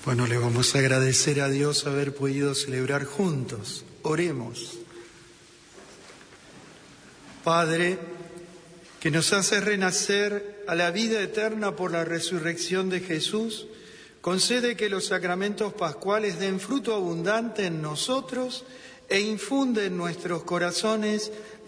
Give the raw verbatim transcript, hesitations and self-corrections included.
Bueno, le vamos a agradecer a Dios haber podido celebrar juntos. Oremos. Padre, que nos hace renacer a la vida eterna por la resurrección de Jesús, concede que los sacramentos pascuales den fruto abundante en nosotros e infunde en nuestros corazones